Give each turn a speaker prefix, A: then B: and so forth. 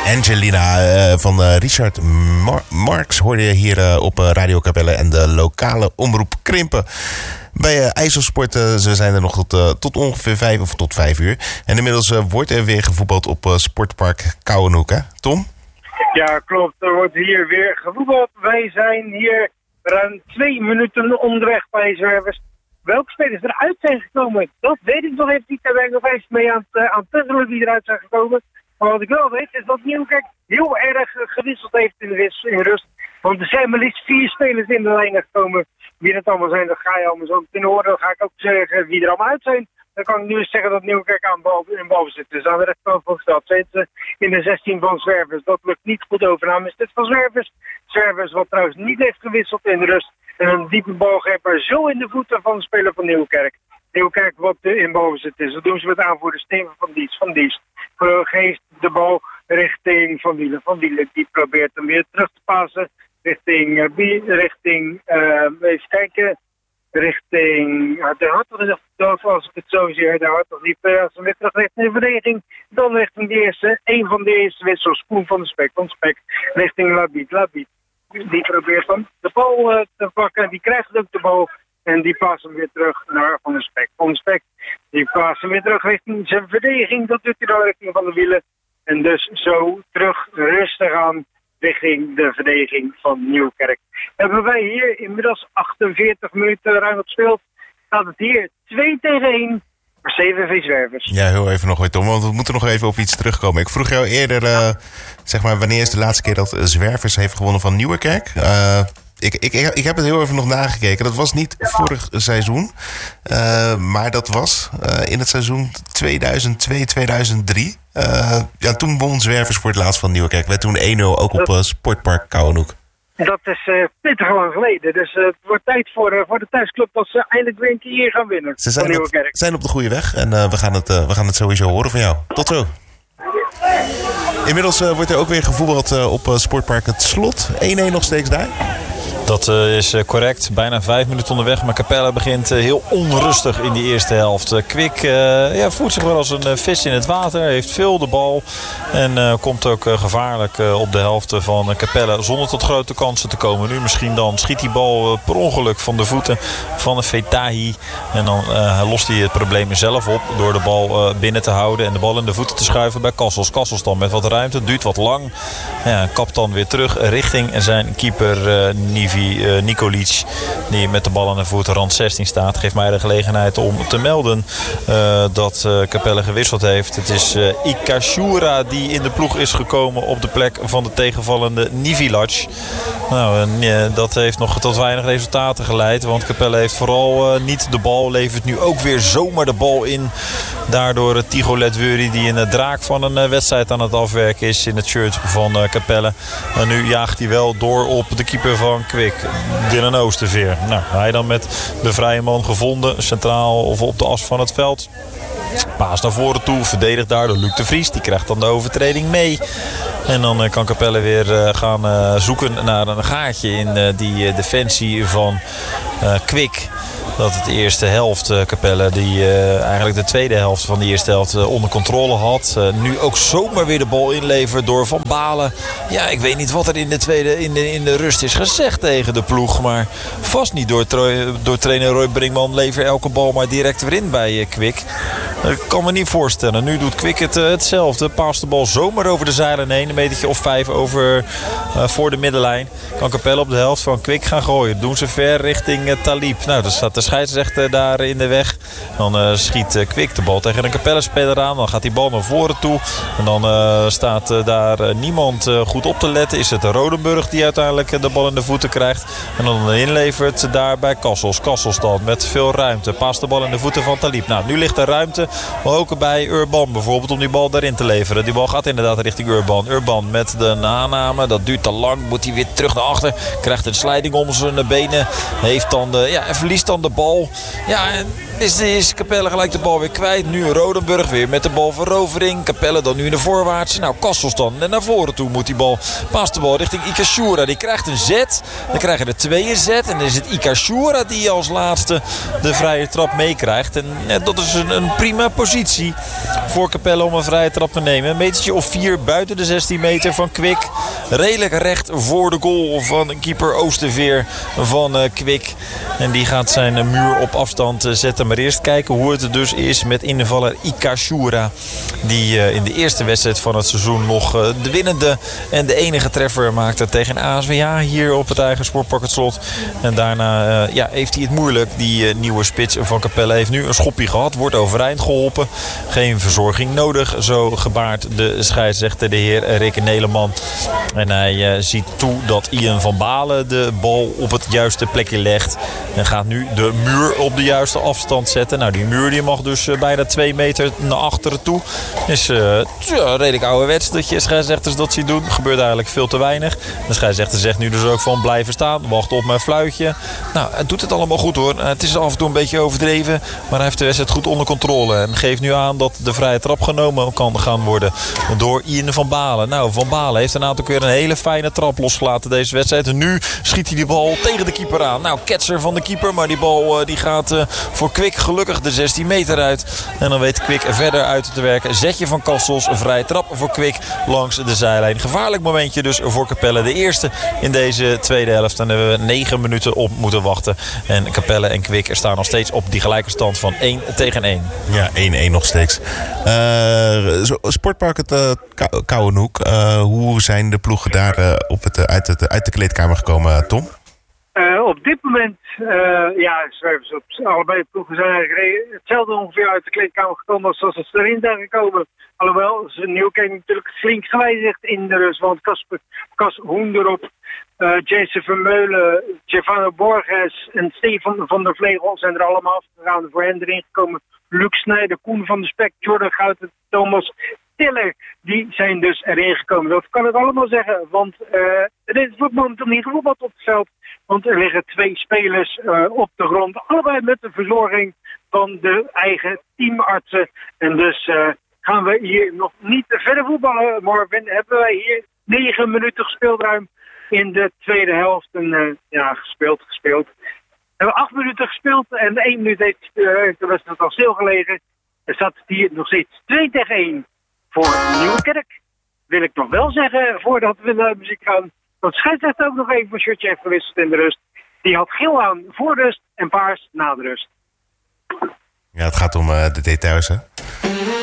A: Angelina van Richard Marx hoorde je hier op Radio Capelle en de lokale omroep Krimpen. Bij IJsselsport, ze zijn er nog tot ongeveer 5 uur. En inmiddels wordt er weer gevoetbald op Sportpark Kouwenhoek, hè Tom?
B: Ja, klopt. Er wordt hier weer gevoetbald. Wij zijn hier ruim 2 minuten onderweg bij Zwervers. Welke spelers eruit zijn gekomen, dat weet ik nog even niet. Daar ben ik nog even mee aan het puzzelen wie eruit zijn gekomen. Maar wat ik wel weet is dat Nieuwkerk heel erg gewisseld heeft in rust. Want er zijn maar liefst 4 spelers in de lijn gekomen. Wie het allemaal zijn, dat ga je allemaal zo meteen horen. Dan ga ik ook zeggen wie er allemaal uit zijn. Dan kan ik nu eens zeggen dat Nieuwkerk in balbezit is. Aan de rechterkant van de stad zitten in de 16 van Zwervers. Dat lukt niet goed. Overname is dit van Zwervers. Zwervers wat trouwens niet heeft gewisseld in de rust. En een diepe balgever zo in de voeten van de speler van Nieuwkerk. Nieuwkerk wat in balbezit is. Dat doen ze met aanvoerder Steven van Diest. Van Diest geeft de bal richting Van Wielen. Van Wielen die probeert hem weer terug te passen. Richting even kijken. Richting de Hartog, als ik het zo zie, de Hartog die als we weer terug richting de verdediging. Dan richting een van de eerste wissels, Koen van de Spek. Van Spek richting Labiet. Labiet die probeert dan de bal te pakken. Die krijgt ook de bal. En die passen weer terug naar Van de Spek. Van de Spek die passen weer terug richting zijn verdediging. Dat doet hij dan richting Van de Wielen. En dus zo terug rustig aan richting de verdediging van Nieuwkerk. Hebben wij hier inmiddels 48 minuten ruim gespeeld. Staat het hier 2-1 voor CVV Zwervers.
A: Ja, heel even nog, Tom, want we moeten nog even op iets terugkomen. Ik vroeg jou eerder, zeg maar, wanneer is de laatste keer dat Zwervers heeft gewonnen van Nieuwerkerk? Ik heb het heel even nog nagekeken. Dat was niet vorig seizoen, maar dat was in het seizoen 2002-2003. Ja, toen won Zwervers voor het laatst van Nieuwerkerk. Werd toen 1-0 ook op Sportpark Kouwenhoek.
B: Dat is pittig lang geleden. Dus het wordt tijd voor de thuisclub dat ze eindelijk weer een keer hier gaan winnen.
A: Ze zijn op de goede weg en we gaan het sowieso horen van jou. Tot zo. Inmiddels wordt er ook weer gevoetbald op Sportpark Het Slot. 1-1 nog steeds daar.
C: Dat is correct. Bijna 5 minuten onderweg. Maar Capelle begint heel onrustig in die eerste helft. Kwik voelt zich wel als een vis in het water. Heeft veel de bal. En komt ook gevaarlijk op de helft van Capelle. Zonder tot grote kansen te komen. Nu misschien dan schiet die bal per ongeluk van de voeten van de Fetahi. En dan lost hij het probleem zelf op. Door de bal binnen te houden. En de bal in de voeten te schuiven bij Kassels. Kassels dan met wat ruimte. Duurt wat lang. Ja, kapt dan weer terug richting zijn keeper Nikolic, die met de bal aan de voet rand 16 staat. Geeft mij de gelegenheid om te melden dat Capelle gewisseld heeft. Het is Ikashura die in de ploeg is gekomen op de plek van de tegenvallende Nivilac. Nou, dat heeft nog tot weinig resultaten geleid, want Capelle heeft vooral niet de bal. Levert nu ook weer zomaar de bal in. Daardoor Tigo Letwuri die een draak van een wedstrijd aan het afwerken is in het shirt van Capelle. En nu jaagt hij wel door op de keeper van Kwik, Dylan Oosterveer. Nou, hij dan met de vrije man gevonden, centraal of op de as van het veld. Paas naar voren toe, verdedigt daar door Luc de Vries. Die krijgt dan de overtreding mee. En dan kan Capelle weer gaan zoeken naar een gaatje in die defensie van Kwik. Dat het de eerste helft, Capelle, die eigenlijk de tweede helft van de eerste helft onder controle had. Nu ook zomaar weer de bal inlevert door Van Balen. Ja, ik weet niet wat er in de rust is gezegd tegen de ploeg. Maar vast niet door trainer Roy Brinkman. Lever elke bal maar direct weer in bij Kwik. Ik kan me niet voorstellen. Nu doet Kwik hetzelfde. Paast de bal zomaar over de zeilen heen. Een metertje of 5 voor de middenlijn. Kan Capelle op de helft van Kwik gaan gooien. Doen ze ver richting Talib. Nou, dan staat de scheidsrechter daar in de weg. Dan schiet Kwik de bal tegen een Capelle-speler aan. Dan gaat die bal naar voren toe. En dan staat daar niemand goed op te letten. Is het Rodenburg die uiteindelijk de bal in de voeten krijgt. En dan inlevert daar bij Kassels. Kassels dan met veel ruimte. Paast de bal in de voeten van Talib. Nou, nu ligt er ruimte. Maar ook bij Urban bijvoorbeeld om die bal daarin te leveren. Die bal gaat inderdaad richting Urban. Urban met de aanname. Dat duurt te lang. Moet hij weer terug naar achter. Krijgt een slijding om zijn benen. Heeft dan verliest dan de bal. Ja, is Capelle gelijk de bal weer kwijt. Nu Rodenburg weer met de balverovering. Capelle dan nu in de voorwaarts. Nou, Kassels dan. En naar voren toe moet die bal. Paast de bal richting Ikashura. Die krijgt een zet. Dan krijgen er 2 een zet. En dan is het Ikashura die als laatste de vrije trap meekrijgt. En dat is een prima positie voor Capelle om een vrije trap te nemen. Een metertje of 4 buiten de 16 meter van Kwik. Redelijk recht voor de goal van keeper Oosterveer van Kwik. En die gaat zijn muur op afstand zetten. Maar eerst kijken hoe het dus is met invaller Ika Shura. Die in de eerste wedstrijd van het seizoen nog de winnende en de enige treffer maakte tegen ASWA hier op het eigen sportpark Het Slot. En daarna heeft hij het moeilijk. Die nieuwe spits van Capelle heeft nu een schopje gehad. Wordt overeind geholpen. Geen verzorging nodig. Zo gebaart de scheidsrechter, de heer Rikke Neleman. En hij ziet toe dat Ian van Balen de bal op het juiste plekje legt. En gaat nu de muur op de juiste afstand zetten. Nou, die muur die mag dus bijna 2 meter naar achteren toe. Is redelijk ouderwets dat je scheidsrechters dat ziet doen. Gebeurt eigenlijk veel te weinig. De scheidsrechter zegt nu dus ook van blijven staan. Wacht op mijn fluitje. Nou, het doet het allemaal goed hoor. Het is af en toe een beetje overdreven. Maar hij heeft de wedstrijd goed onder controle. En geeft nu aan dat de vrije trap genomen kan gaan worden door Ian van Balen. Nou, Van Balen heeft een aantal keer een hele fijne trap losgelaten deze wedstrijd. En nu schiet hij die bal tegen de keeper aan. Nou, ketser van de keeper. Maar die bal die gaat voor Kwik gelukkig de 16 meter uit. En dan weet Kwik verder uit te werken. Zetje van Kastels. Een vrije trap voor Kwik langs de zijlijn. Gevaarlijk momentje dus voor Capelle. De eerste in deze tweede helft. En hebben we 9 minuten op moeten wachten. En Capelle en Kwik staan nog steeds op die gelijke stand van 1-1.
A: Ja, 1-1 nog steeds. Sportpark het Kouwenhoek. Hoe zijn de ploegen daar uit de kleedkamer gekomen, Tom?
B: Op dit moment, allebei de ploegen zijn eigenlijk hetzelfde ongeveer uit de kleedkamer gekomen als ze erin zijn gekomen. Alhoewel, Nieuwkerk natuurlijk flink gewijzigd in de rust. Want Cas Hoenderop, Jason Vermeulen, Giovanni Borges en Stefan van der Vlegel zijn er allemaal afgegaan. Voor hen erin gekomen. Luc Snijder, Koen van de Spek, Jordan Gouten, Thomas Tiller. Die zijn dus erin gekomen. Dat kan ik allemaal zeggen, want er wordt momenteel niet gevoetbald op het veld. Want er liggen 2 spelers op de grond. Allebei met de verzorging van de eigen teamartsen. En dus gaan we hier nog niet verder voetballen. Morgen hebben wij hier 9 minuten gespeeld ruim in de tweede helft. En gespeeld. We hebben 8 minuten gespeeld en 1 minuut heeft de wedstrijd al stilgelegen. Er staat hier nog steeds 2-1 voor Nieuwkerk. Wil ik nog wel zeggen, voordat we naar de muziek gaan. Dat scheidsrechter ook nog even een shirtje heeft gewisseld in de rust. Die had geel aan voor rust en paars na de rust.
A: Ja, het gaat om de details, hè?